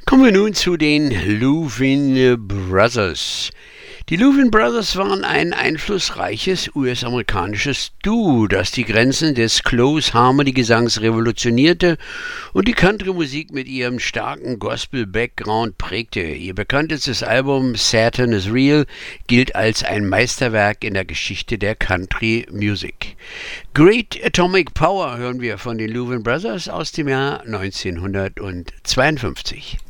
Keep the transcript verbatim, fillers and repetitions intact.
Kommen wir nun zu den Louvin Brothers. Die Louvin Brothers waren ein einflussreiches U S-amerikanisches Duo, das die Grenzen des Close Harmony Gesangs revolutionierte und die Country-Musik mit ihrem starken Gospel-Background prägte. Ihr bekanntestes Album Saturn is Real gilt als ein Meisterwerk in der Geschichte der Country-Music. Great Atomic Power hören wir von den Louvin Brothers aus dem Jahr neunzehnhundertzweiundfünfzig.